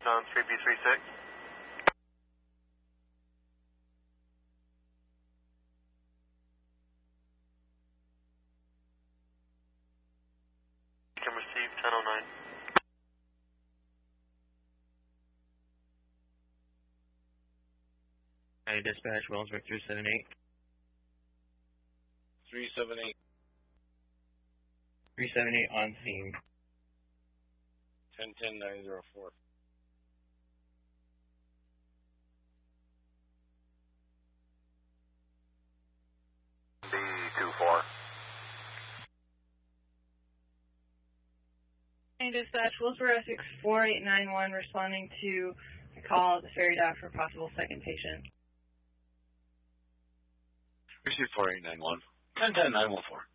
on 3B36. Can receive 1009. Hey, dispatch, Wellsburg 378. 378. 378 on scene. 10-10-904. B24. Hey, dispatch, Willsboro 64891 responding to a call at the ferry dock for possible second patient. Receive 4891. 10-10-914.